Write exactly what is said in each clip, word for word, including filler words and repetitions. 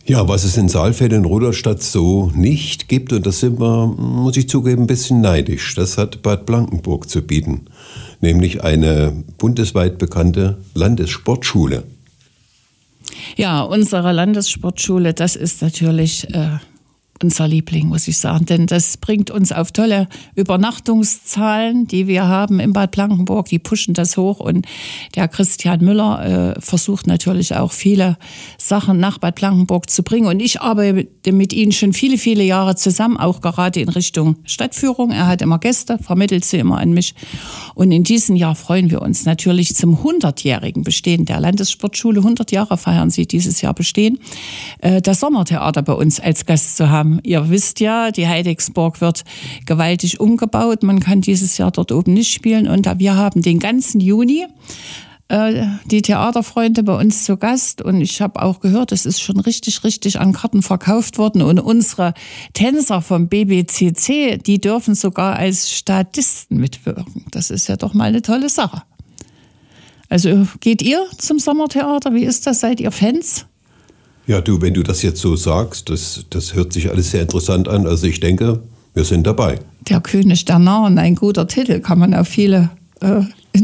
Ja, was es in Saalfeld und Rudolstadt so nicht gibt, und das sind wir, muss ich zugeben, ein bisschen neidisch, das hat Bad Blankenburg zu bieten, nämlich eine bundesweit bekannte Landessportschule. Ja, unsere Landessportschule, das ist natürlich äh, unser Liebling, muss ich sagen, denn das bringt uns auf tolle Übernachtungszahlen, die wir haben in Bad Blankenburg, die pushen das hoch, und der Christian Müller äh, versucht natürlich auch viele Sachen nach Bad Blankenburg zu bringen, und ich arbeite mit ihm schon viele, viele Jahre zusammen, auch gerade in Richtung Stadtführung. Er hat immer Gäste, vermittelt sie immer an mich, und in diesem Jahr freuen wir uns natürlich zum hundertjährigen Bestehen der Landessportschule. hundert Jahre feiern sie dieses Jahr Bestehen, äh, das Sommertheater bei uns als Gast zu haben. Ihr wisst ja, die Heidecksburg wird gewaltig umgebaut. Man kann dieses Jahr dort oben nicht spielen. Und wir haben den ganzen Juni äh, die Theaterfreunde bei uns zu Gast. Und ich habe auch gehört, es ist schon richtig, richtig an Karten verkauft worden. Und unsere Tänzer vom B B C C, die dürfen sogar als Statisten mitwirken. Das ist ja doch mal eine tolle Sache. Also geht ihr zum Sommertheater? Wie ist das? Seid ihr Fans? Ja, du, wenn du das jetzt so sagst, das, das hört sich alles sehr interessant an. Also ich denke, wir sind dabei. Der König der Narren, ein guter Titel, kann man auf viele äh,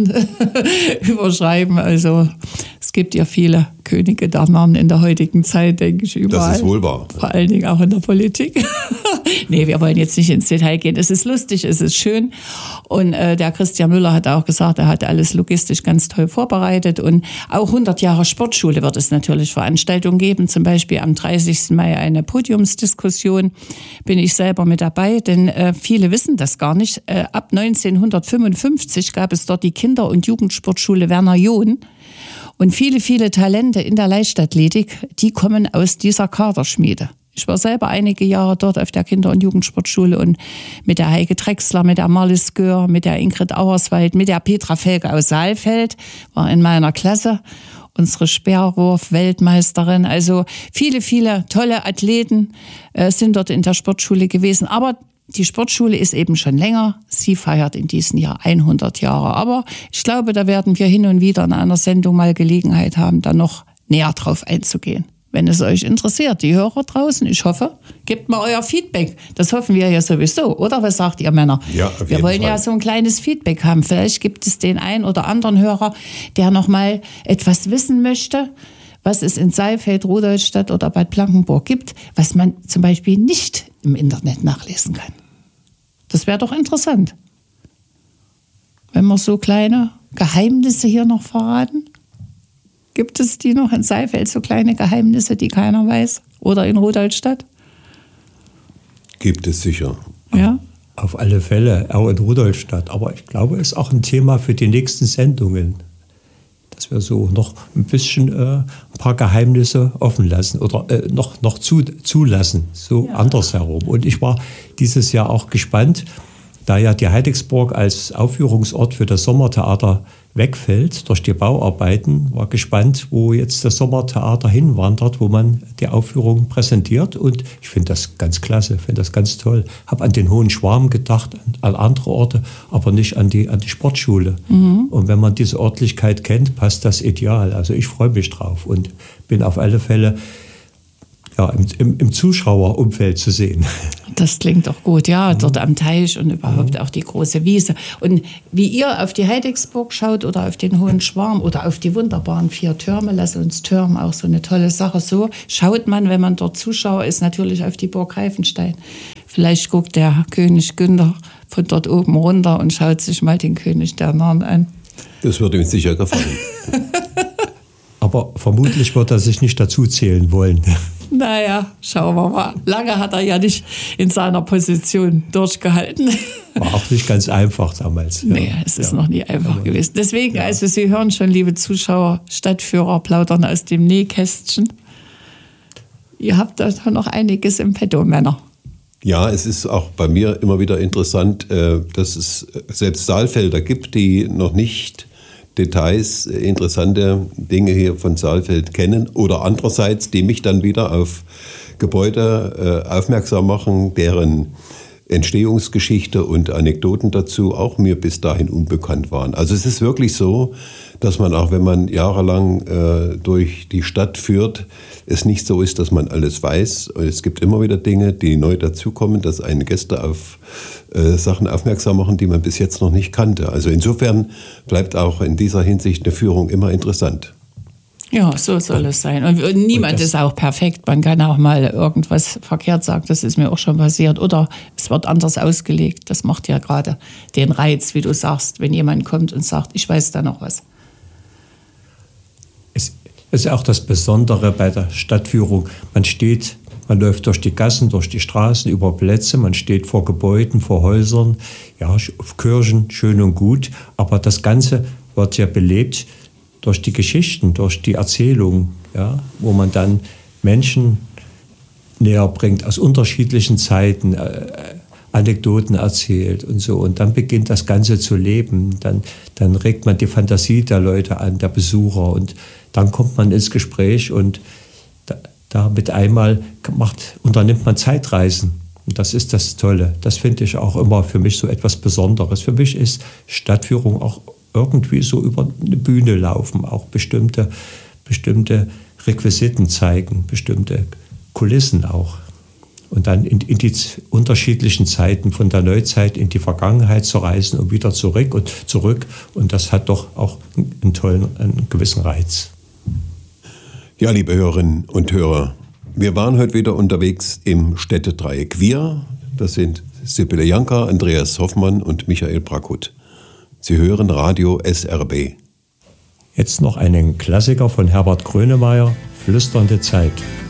überschreiben. Also es gibt ja viele Könige der Narren in der heutigen Zeit, denke ich, überall. Das ist wohl wahr. Vor allen Dingen auch in der Politik. Nee, wir wollen jetzt nicht ins Detail gehen. Es ist lustig, es ist schön. Und äh, der Christian Müller hat auch gesagt, er hat alles logistisch ganz toll vorbereitet. Und auch hundert Jahre Sportschule wird es natürlich Veranstaltungen geben. Zum Beispiel am dreißigsten Mai eine Podiumsdiskussion. Bin ich selber mit dabei, denn äh, viele wissen das gar nicht. Äh, ab neunzehnhundertfünfundfünfzig gab es dort die Kinder- und Jugendsportschule Werner John. Und viele, viele Talente in der Leichtathletik, die kommen aus dieser Kaderschmiede. Ich war selber einige Jahre dort auf der Kinder- und Jugendsportschule, und mit der Heike Drechsler, mit der Marlies Gör, mit der Ingrid Auerswald, mit der Petra Felke aus Saalfeld, war in meiner Klasse, unsere Speerwurf-Weltmeisterin. Also viele, viele tolle Athleten äh, sind dort in der Sportschule gewesen. Aber die Sportschule ist eben schon länger. Sie feiert in diesem Jahr hundert Jahre. Aber ich glaube, da werden wir hin und wieder in einer Sendung mal Gelegenheit haben, da noch näher drauf einzugehen. Wenn es euch interessiert, die Hörer draußen, ich hoffe, gebt mal euer Feedback. Das hoffen wir ja sowieso, oder? Was sagt ihr, Männer? Ja, auf jeden Wir wollen Fall. ja so ein kleines Feedback haben. Vielleicht gibt es den einen oder anderen Hörer, der noch mal etwas wissen möchte, was es in Saalfeld, Rudolstadt oder Bad Blankenburg gibt, was man zum Beispiel nicht im Internet nachlesen kann. Das wäre doch interessant, wenn wir so kleine Geheimnisse hier noch verraten. Gibt es die noch in Saalfeld, so kleine Geheimnisse, die keiner weiß? Oder in Rudolstadt? Gibt es sicher. Ja. Auf alle Fälle, auch in Rudolstadt. Aber ich glaube, es ist auch ein Thema für die nächsten Sendungen, dass wir so noch ein bisschen äh, ein paar Geheimnisse offen lassen oder äh, noch, noch zu, zulassen, so ja. Andersherum. Und ich war dieses Jahr auch gespannt, da ja die Heidecksburg als Aufführungsort für das Sommertheater wegfällt durch die Bauarbeiten, war gespannt, wo jetzt das Sommertheater hinwandert, wo man die Aufführung präsentiert. Und ich finde das ganz klasse, finde das ganz toll. Habe an den Hohen Schwarm gedacht, an andere Orte, aber nicht an die, an die Sportschule. Mhm. Und wenn man diese Örtlichkeit kennt, passt das ideal. Also ich freue mich drauf und bin auf alle Fälle ja, im, im, im Zuschauerumfeld zu sehen. Das klingt doch gut, ja, dort am Teich und überhaupt auch die große Wiese. Und wie ihr auf die Heidecksburg schaut oder auf den Hohen Schwarm oder auf die wunderbaren vier Türme, lass uns Türmen, auch so eine tolle Sache, so schaut man, wenn man dort Zuschauer ist, natürlich auf die Burg Greifenstein. Vielleicht guckt der König Günther von dort oben runter und schaut sich mal den König der Narren an. Das würde ihm sicher gefallen. Aber vermutlich wird er sich nicht dazu zählen wollen. Naja, schauen wir mal. Lange hat er ja nicht in seiner Position durchgehalten. War auch nicht ganz einfach damals. Ja. Nee, es ist ja noch nie einfach ja. gewesen. Deswegen, ja. also Sie hören schon, liebe Zuschauer, Stadtführer plaudern aus dem Nähkästchen. Ihr habt da noch einiges im Petto, Männer. Ja, es ist auch bei mir immer wieder interessant, dass es selbst Saalfelder gibt, die noch nicht Details, interessante Dinge hier von Saalfeld kennen oder andererseits, die mich dann wieder auf Gebäude äh, aufmerksam machen, deren Entstehungsgeschichte und Anekdoten dazu auch mir bis dahin unbekannt waren. Also es ist wirklich so, dass man auch, wenn man jahrelang äh, durch die Stadt führt, es nicht so ist, dass man alles weiß. Und es gibt immer wieder Dinge, die neu dazukommen, dass einen Gäste auf äh, Sachen aufmerksam machen, die man bis jetzt noch nicht kannte. Also insofern bleibt auch in dieser Hinsicht eine Führung immer interessant. Ja, so soll es sein. Und niemand ist auch perfekt. Man kann auch mal irgendwas verkehrt sagen. Das ist mir auch schon passiert. Oder es wird anders ausgelegt. Das macht ja gerade den Reiz, wie du sagst, wenn jemand kommt und sagt, ich weiß da noch was. Es ist auch das Besondere bei der Stadtführung. Man steht, man läuft durch die Gassen, durch die Straßen, über Plätze, man steht vor Gebäuden, vor Häusern, ja, Kirchen, schön und gut. Aber das Ganze wird ja belebt durch die Geschichten, durch die Erzählung, ja, wo man dann Menschen näher bringt aus unterschiedlichen Zeiten, äh, Anekdoten erzählt und so. Und dann beginnt das Ganze zu leben. Dann, dann regt man die Fantasie der Leute an, der Besucher. Und dann kommt man ins Gespräch und da, da mit einmal macht, unternimmt man Zeitreisen. Und das ist das Tolle. Das finde ich auch immer für mich so etwas Besonderes. Für mich ist Stadtführung auch irgendwie so über eine Bühne laufen, auch bestimmte, bestimmte Requisiten zeigen, bestimmte Kulissen auch. Und dann in, in die unterschiedlichen Zeiten, von der Neuzeit in die Vergangenheit zu reisen und wieder zurück und zurück. Und das hat doch auch einen tollen, einen gewissen Reiz. Ja, liebe Hörerinnen und Hörer, wir waren heute wieder unterwegs im Städtedreieck. Wir, das sind Sibylle Janka, Andreas Hoffmann und Michael Brackhut. Sie hören Radio S R B. Jetzt noch einen Klassiker von Herbert Grönemeyer, Flüsternde Zeit.